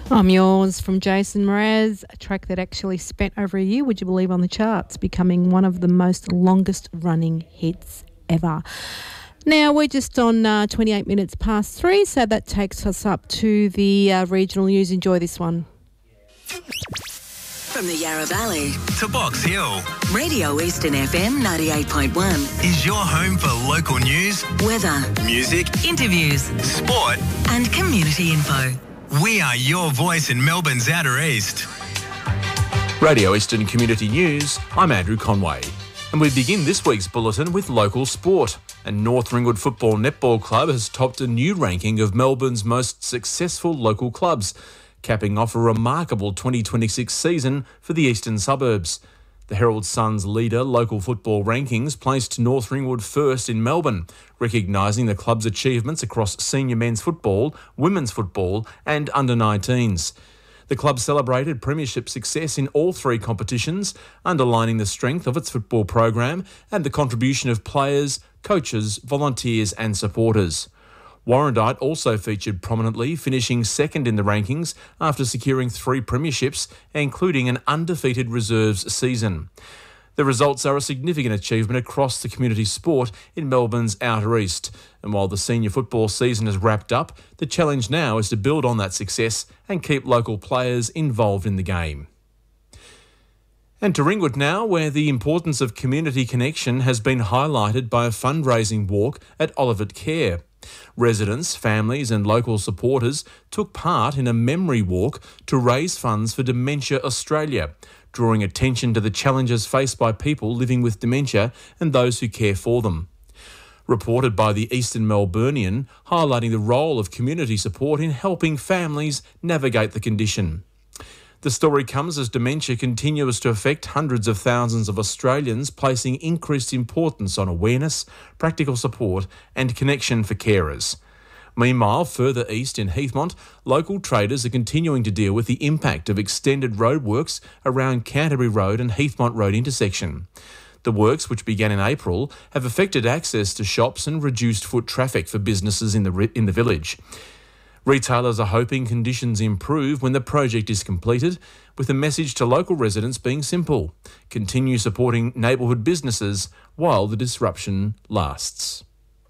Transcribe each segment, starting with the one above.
I'm Yours from Jason Mraz, a track that actually spent over a year, would you believe, on the charts, becoming one of the most longest running hits ever. Now, we're just on 28 minutes past 3, so that takes us up to the regional news. Enjoy this one. From the Yarra Valley to Box Hill, Radio Eastern FM 98.1 is your home for local news, weather, music, interviews, sport, and community info. We are your voice in Melbourne's Outer East. Radio Eastern Community News, I'm Andrew Conway. And we begin this week's bulletin with local sport. And North Ringwood Football Netball Club has topped a new ranking of Melbourne's most successful local clubs, capping off a remarkable 2026 season for the eastern suburbs. The Herald Sun's leader local football rankings placed North Ringwood first in Melbourne, recognising the club's achievements across senior men's football, women's football and under-19s. The club celebrated premiership success in all three competitions, underlining the strength of its football program and the contribution of players, coaches, volunteers and supporters. Warrandyte also featured prominently, finishing second in the rankings after securing 3 premierships, including an undefeated reserves season. The results are a significant achievement across the community sport in Melbourne's Outer East. And while the senior football season has wrapped up, the challenge now is to build on that success and keep local players involved in the game. And to Ringwood now, where the importance of community connection has been highlighted by a fundraising walk at Olivet Care. Residents, families and local supporters took part in a memory walk to raise funds for Dementia Australia, drawing attention to the challenges faced by people living with dementia and those who care for them. Reported by the Eastern Melburnian, highlighting the role of community support in helping families navigate the condition. The story comes as dementia continues to affect hundreds of thousands of Australians, placing increased importance on awareness, practical support and connection for carers. Meanwhile, further east in Heathmont, local traders are continuing to deal with the impact of extended roadworks around Canterbury Road and Heathmont Road intersection. The works, which began in April, have affected access to shops and reduced foot traffic for businesses in the village. Retailers are hoping conditions improve when the project is completed, with a message to local residents being simple: continue supporting neighbourhood businesses while the disruption lasts.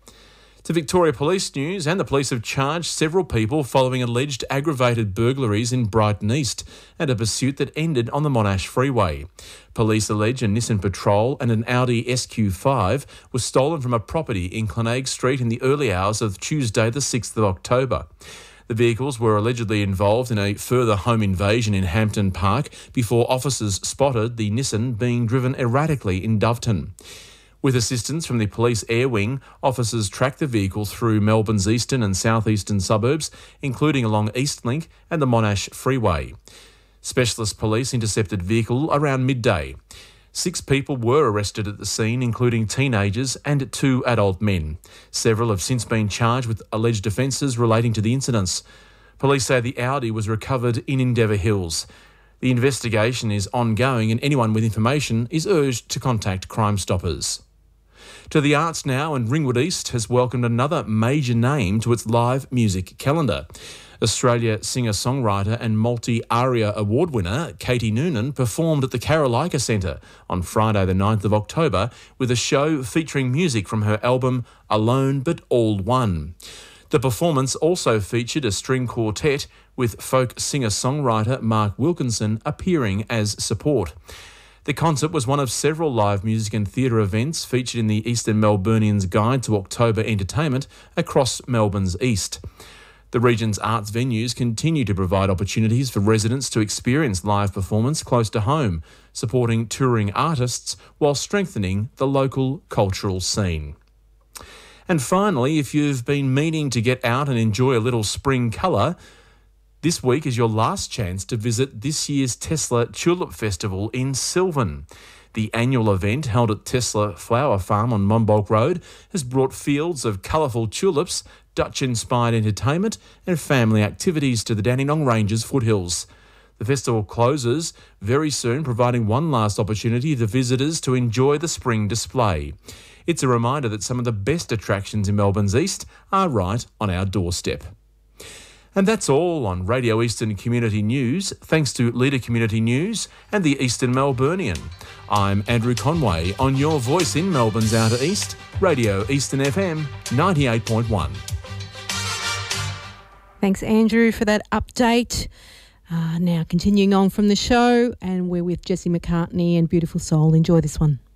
To Victoria Police News, and the police have charged several people following alleged aggravated burglaries in Brighton East and a pursuit that ended on the Monash Freeway. Police allege a Nissan Patrol and an Audi SQ5 was stolen from a property in Clonagh Street in the early hours of Tuesday the 6th of October. The vehicles were allegedly involved in a further home invasion in Hampton Park before officers spotted the Nissan being driven erratically in Doveton. With assistance from the Police Air Wing, officers tracked the vehicle through Melbourne's eastern and southeastern suburbs, including along Eastlink and the Monash Freeway. Specialist police intercepted vehicle around midday. 6 people were arrested at the scene, including teenagers and 2 adult men. Several have since been charged with alleged offences relating to the incidents. Police say the Audi was recovered in Endeavour Hills. The investigation is ongoing and anyone with information is urged to contact Crime Stoppers. To the arts now, and Ringwood East has welcomed another major name to its live music calendar. Australia singer-songwriter and multi-ARIA award winner Katie Noonan performed at the Carolika Centre on Friday the 9th of October with a show featuring music from her album Alone But All One. The performance also featured a string quartet with folk singer-songwriter Mark Wilkinson appearing as support. The concert was one of several live music and theatre events featured in the Eastern Melburnian's Guide to October Entertainment across Melbourne's east. The region's arts venues continue to provide opportunities for residents to experience live performance close to home, supporting touring artists while strengthening the local cultural scene. And finally, if you've been meaning to get out and enjoy a little spring colour, this week is your last chance to visit this year's Tesla Tulip Festival in Sylvan. The annual event, held at Tesla Flower Farm on Monbulk Road, has brought fields of colourful tulips, Dutch-inspired entertainment and family activities to the Dandenong Ranges foothills. The festival closes very soon, providing one last opportunity for visitors to enjoy the spring display. It's a reminder that some of the best attractions in Melbourne's east are right on our doorstep. And that's all on Radio Eastern Community News, thanks to Leader Community News and the Eastern Melburnian. I'm Andrew Conway on your voice in Melbourne's Outer East, Radio Eastern FM 98.1. Thanks, Andrew, for that update. Now, continuing on from the show, and we're with Jesse McCartney and Beautiful Soul. Enjoy this one.